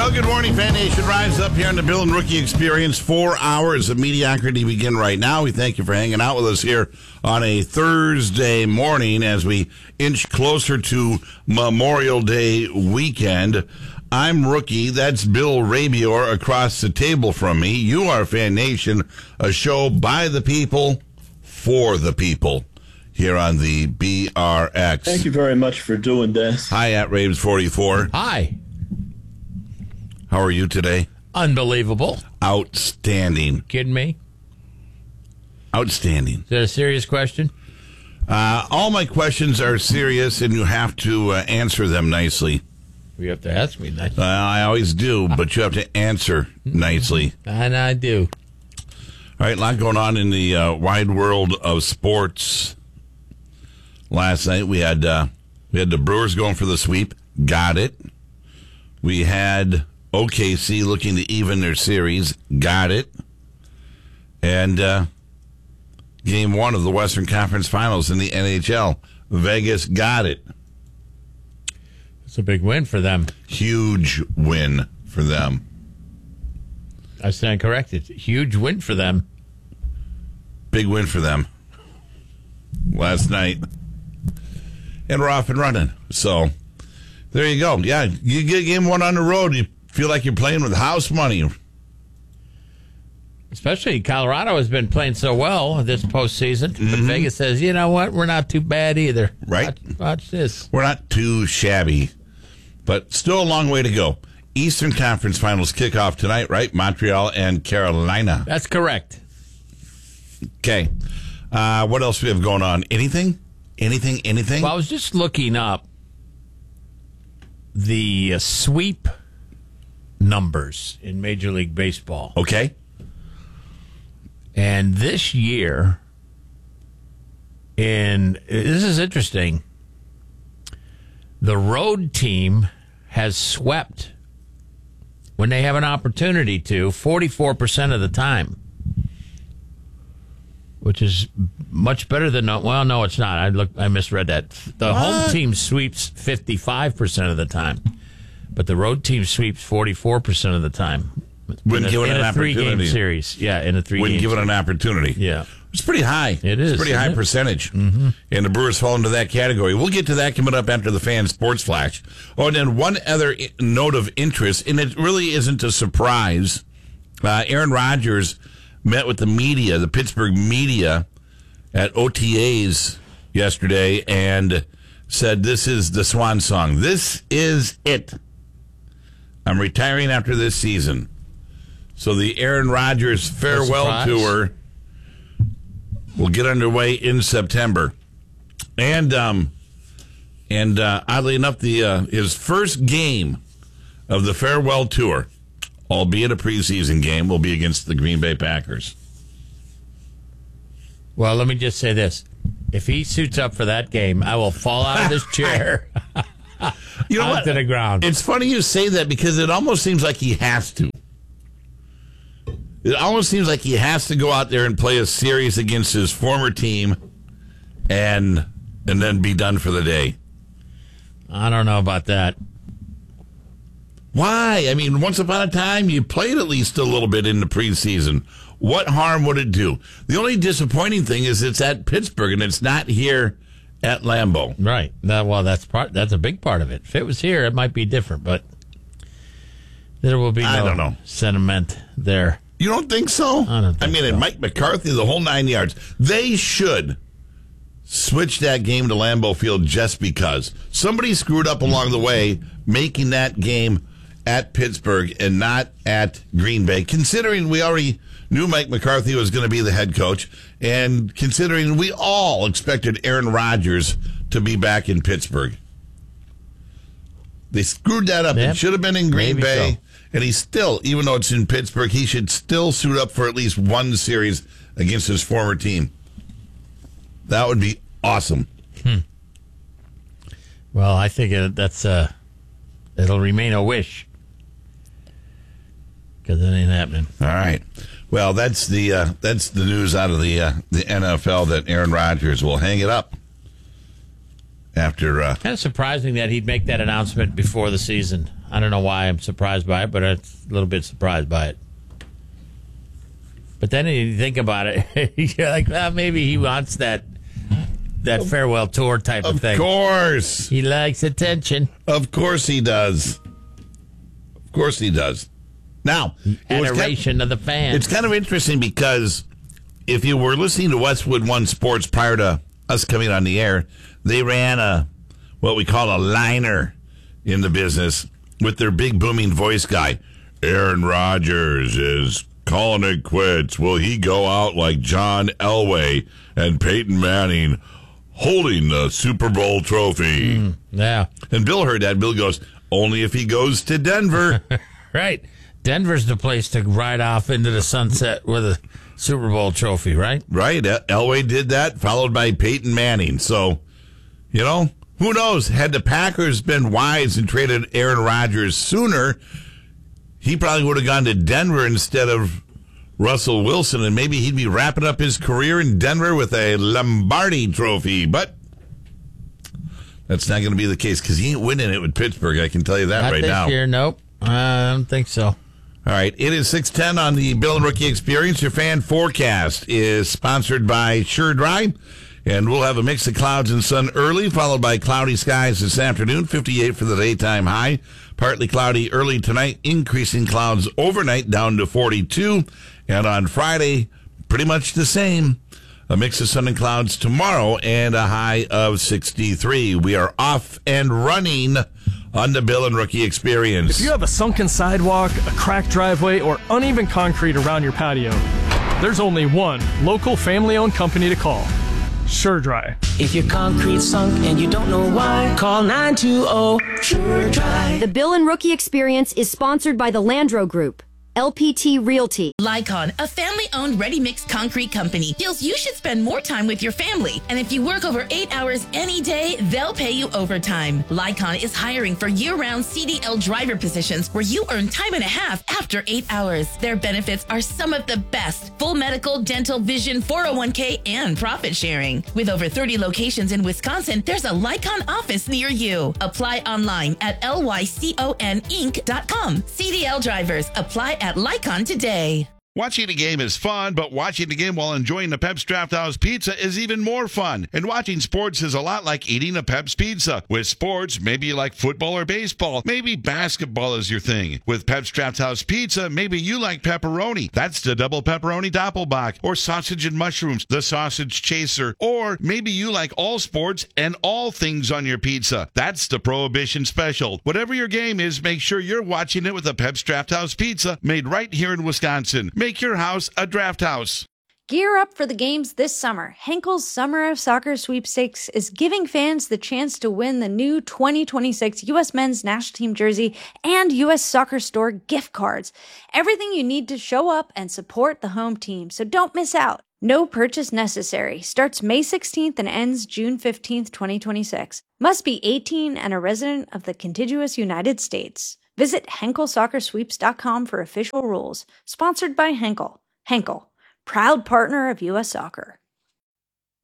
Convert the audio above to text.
Well, good morning, Fan Nation. Rise up here on the Bill and Rookie Experience. 4 hours of mediocrity begin right now. We thank you for hanging out with us here on a Thursday morning as we inch closer to Memorial Day weekend. I'm Rookie. That's Bill Rabior across the table from me. You are Fan Nation, a show by the people, for the people, here on the BRX. Thank you very much for doing this. Hi, at Raves44. Hi. How are you today? Unbelievable. Outstanding. Kidding me? Outstanding. Is that a serious question? All my questions are serious, and you have to answer them nicely. You have to ask me that. I always do, but you have to answer nicely. And I do. All right, a lot going on in the wide world of sports. Last night we had the Brewers going for the sweep. Got it. We had OKC looking to even their series. Got it. And game one of the Western Conference Finals in the NHL. Vegas got it. It's a big win for them. Huge win for them. I stand corrected. Huge win for them. Big win for them last night. And we're off and running. So there you go. Yeah, you get game one on the road, you feel like you're playing with house money. Especially Colorado has been playing so well this postseason. Mm-hmm. But Vegas says, you know what? We're not too bad either. Right. Watch this. We're not too shabby, but still a long way to go. Eastern Conference Finals kick off tonight, right? Montreal and Carolina. That's correct. Okay. What else do we have going on? Anything? Well, I was just looking up the sweep numbers in Major League Baseball. Okay. And this year, this is interesting, the road team has swept, when they have an opportunity to, 44% of the time. Which is much better than no, it's not. I misread that. The home team sweeps 55% of the time, but the road team sweeps 44% of the time. When given an opportunity, in a 3-game series, in a 3-game. When given an opportunity, it's pretty high. It is. It's pretty high percentage, and the Brewers fall into that category. We'll get to that coming up after the Fan Sports Flash. Oh, and then one other note of interest, and it really isn't a surprise. Aaron Rodgers met with the media, the Pittsburgh media, at OTAs yesterday and said, this is the swan song. This is it. I'm retiring after this season. So the Aaron Rodgers farewell tour will get underway in September. And oddly enough, his first game of the farewell tour, albeit a preseason game, will be against the Green Bay Packers. Well, let me just say this. If he suits up for that game, I will fall out of this chair you know onto the ground. It's funny you say that because it almost seems like he has to. It almost seems like he has to go out there and play a series against his former team and then be done for the day. I don't know about that. Why? I mean, once upon a time, you played at least a little bit in the preseason. What harm would it do? The only disappointing thing is it's at Pittsburgh, and it's not here at Lambeau. Right. That's a big part of it. If it was here, it might be different, but there will be no sentiment there. You don't think so? I don't think so. And Mike McCarthy, the whole 9 yards. They should switch that game to Lambeau Field just because. Somebody screwed up along the way making that game at Pittsburgh and not at Green Bay, considering we already knew Mike McCarthy was going to be the head coach, and considering we all expected Aaron Rodgers to be back in Pittsburgh. They screwed that up. It should have been in Green Bay, so. And he's still, even though it's in Pittsburgh, he should still suit up for at least one series against his former team. That would be awesome. Well, I think it'll remain a wish. Because it ain't happening. All right. Well, that's the news out of the NFL that Aaron Rodgers will hang it up after. Kind of surprising that he'd make that announcement before the season. I don't know why I'm surprised by it, but I'm a little bit surprised by it. But then you think about it, you're like, well, maybe he wants that farewell tour type of thing. Of course. He likes attention. Of course he does. Of course he does. Now, Adoration of the fans. It's kind of interesting because if you were listening to Westwood One Sports prior to us coming on the air, they ran what we call a liner in the business with their big booming voice guy. Aaron Rodgers is calling it quits. Will he go out like John Elway and Peyton Manning holding the Super Bowl trophy? Yeah. And Bill heard that. Bill goes, only if he goes to Denver. Right. Denver's the place to ride off into the sunset with a Super Bowl trophy, right? Right. Elway did that, followed by Peyton Manning. So, who knows? Had the Packers been wise and traded Aaron Rodgers sooner, he probably would have gone to Denver instead of Russell Wilson, and maybe he'd be wrapping up his career in Denver with a Lombardi trophy. But that's not going to be the case because he ain't winning it with Pittsburgh. I can tell you that Not right this now. year, nope. I don't think so. All right, it is 6:10 on the Bill and Rookie Experience. Your fan forecast is sponsored by Sure Dry, and we'll have a mix of clouds and sun early, followed by cloudy skies this afternoon, 58 for the daytime high. Partly cloudy early tonight, increasing clouds overnight down to 42, and on Friday, pretty much the same. A mix of sun and clouds tomorrow, and a high of 63. We are off and running on the Bill and Rookie Experience. If you have a sunken sidewalk, a cracked driveway, or uneven concrete around your patio, there's only one local family-owned company to call. Sure Dry. If your concrete's sunk and you don't know why, call 920 Sure Dry. The Bill and Rookie Experience is sponsored by the Landro Group, LPT Realty. Lycon, a family-owned ready-mix concrete company, feels you should spend more time with your family. And if you work over 8 hours any day, they'll pay you overtime. Lycon is hiring for year-round CDL driver positions where you earn time and a half after 8 hours. Their benefits are some of the best: full medical, dental, vision, 401k, and profit sharing. With over 30 locations in Wisconsin, there's a Lycon office near you. Apply online at lyconinc.com. CDL drivers, apply at Lycon today. Watching a game is fun, but watching the game while enjoying the Pep's Draft House Pizza is even more fun. And watching sports is a lot like eating a Pep's Pizza. With sports, maybe you like football or baseball. Maybe basketball is your thing. With Pep's Draft House Pizza, maybe you like pepperoni. That's the double pepperoni doppelbock. Or sausage and mushrooms, the sausage chaser. Or maybe you like all sports and all things on your pizza. That's the Prohibition Special. Whatever your game is, make sure you're watching it with a Pep's Draft House Pizza made right here in Wisconsin. Make your house a draft house. Gear up for the games this summer. Henkel's Summer of Soccer Sweepstakes is giving fans the chance to win the new 2026 U.S. Men's National Team jersey and U.S. Soccer Store gift cards. Everything you need to show up and support the home team, so don't miss out. No purchase necessary. Starts May 16th and ends June 15th, 2026. Must be 18 and a resident of the contiguous United States. Visit HenkelSoccerSweeps.com for official rules. Sponsored by Henkel. Henkel, proud partner of U.S. Soccer.